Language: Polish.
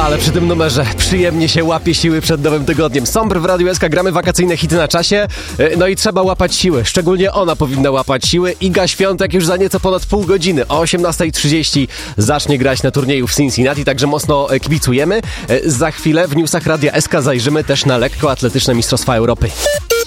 Ale przy tym numerze przyjemnie się łapie siły przed nowym tygodniem. Sombr w Radiu SK, gramy wakacyjne hity na czasie. No i trzeba łapać siły. Szczególnie ona powinna łapać siły. Iga Świątek już za nieco ponad pół godziny o 18:30 zacznie grać na turnieju w Cincinnati, także mocno kibicujemy. Za chwilę w newsach Radia SK zajrzymy też na lekkoatletyczne Mistrzostwa Europy.